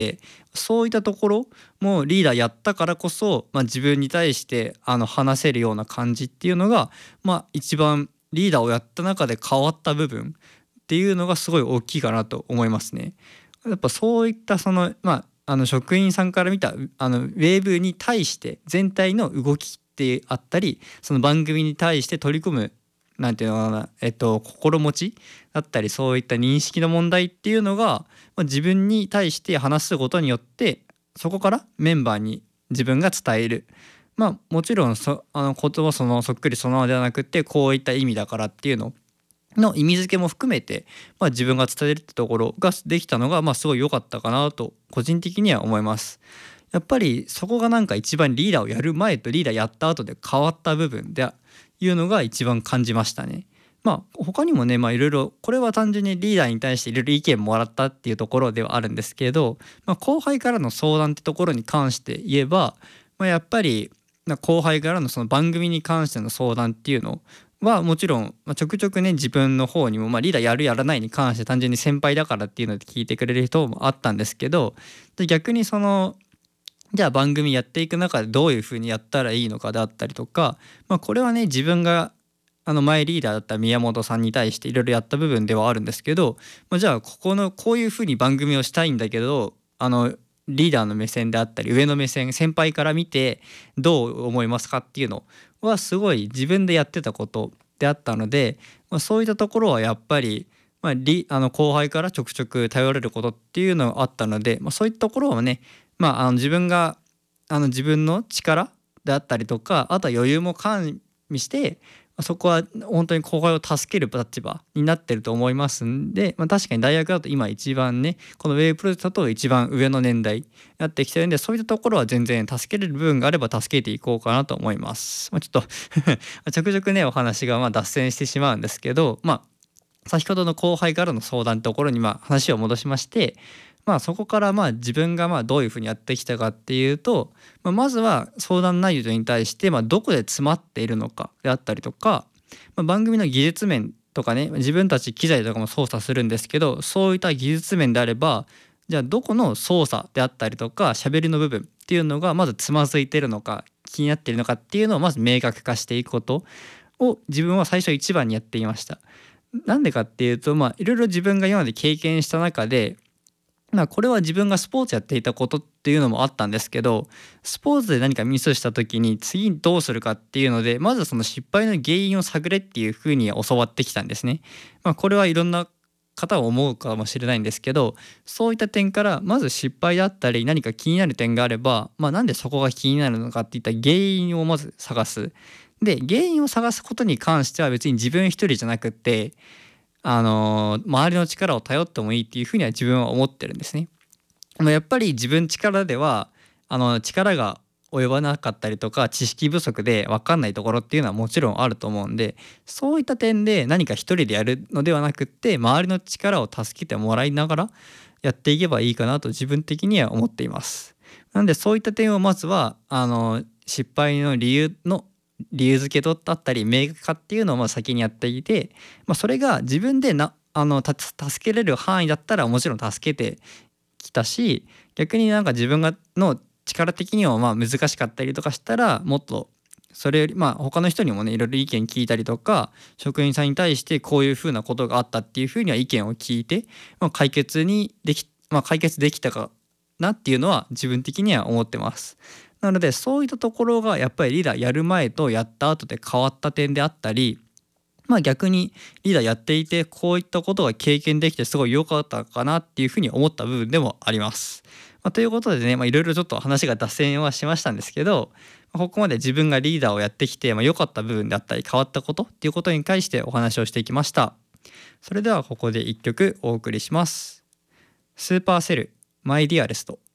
そういったところもリーダーやったからこそ、自分に対して話せるような感じっていうのが、一番リーダーをやった中で変わった部分っていうのがすごい大きいかなと思いますね。やっぱそういった職員さんから見たウェーブに対して全体の動きってあったり、その番組に対して取り組むなんていうのかな、心持ちだったり、そういった認識の問題っていうのが、自分に対して話すことによって、そこからメンバーに自分が伝える。もちろん言葉そっくりそのままではなくて、こういった意味だからっていうの意味付けも含めて、自分が伝えるってところができたのが、すごい良かったかなと個人的には思います。やっぱりそこがなんか一番リーダーをやる前とリーダーやった後で変わった部分でいうのが一番感じましたね。他にもね、いろいろこれは単純にリーダーに対していろいろ意見もらったっていうところではあるんですけど、後輩からの相談ってところに関して言えば、やっぱり後輩からのその番組に関しての相談っていうのはもちろん、ちょくちょくね自分の方にも、リーダーやるやらないに関して単純に先輩だからっていうので聞いてくれる人もあったんですけど、で逆にじゃあ番組やっていく中でどういうふうにやったらいいのかであったりとか、これはね自分が前リーダーだった宮本さんに対していろいろやった部分ではあるんですけど、じゃあこういうふうに番組をしたいんだけど、リーダーの目線であったり上の目線先輩から見てどう思いますかっていうのはすごい自分でやってたことであったので、そういったところはやっぱり、後輩からちょくちょく頼れることっていうのがあったので、そういったところはね、自分が自分の力であったりとか、あとは余裕も加味してそこは本当に後輩を助ける立場になってると思いますんで、確かに大学だと今一番ねこのウェブプロジェクトだと一番上の年代やってきてるんで、そういったところは全然助けれる部分があれば助けていこうかなと思います。ちょっとちょくちょくねお話が脱線してしまうんですけど、先ほどの後輩からの相談のところに話を戻しまして、そこから自分がどういうふうにやってきたかっていうと、まずは相談内容に対してどこで詰まっているのかであったりとか、番組の技術面とかね自分たち機材とかも操作するんですけど、そういった技術面であればじゃあどこの操作であったりとか喋りの部分っていうのがまずつまずいてるのか気になっているのかっていうのをまず明確化していくことを自分は最初一番にやっていました。なんでかっていうと、いろいろ自分が今まで経験した中で、これは自分がスポーツやっていたことっていうのもあったんですけど、スポーツで何かミスした時に次どうするかっていうので、まずその失敗の原因を探れっていうふうに教わってきたんですね。これはいろんな方は思うかもしれないんですけど、そういった点からまず失敗だったり何か気になる点があれば、なんでそこが気になるのかっていった原因をまず探す。で原因を探すことに関しては別に自分一人じゃなくって周りの力を頼ってもいいっていうふうには自分は思ってるんですね。やっぱり自分力では力が及ばなかったりとか知識不足で分かんないところっていうのはもちろんあると思うんで、そういった点で何か一人でやるのではなくって周りの力を助けてもらいながらやっていけばいいかなと自分的には思っています。なのでそういった点をまずは失敗の理由付けとだったり明確化っていうのを先にやっていて、それが自分で助けれる範囲だったらもちろん助けてきたし、逆に自分の力的には難しかったりとかしたらもっとそれより他の人にもねいろいろ意見聞いたりとか、職員さんに対してこういうふうなことがあったっていうふうには意見を聞いて、解決できたかなっていうのは自分的には思ってます。なのでそういったところがやっぱりリーダーやる前とやった後で変わった点であったり、逆にリーダーやっていてこういったことが経験できてすごい良かったかなっていうふうに思った部分でもあります。ということでね、いろいろちょっと話が脱線はしましたんですけど、ここまで自分がリーダーをやってきて、良かった部分であったり変わったことっていうことに関してお話をしていきました。それではここで1曲お送りします。スーパーセルマイディアレスト。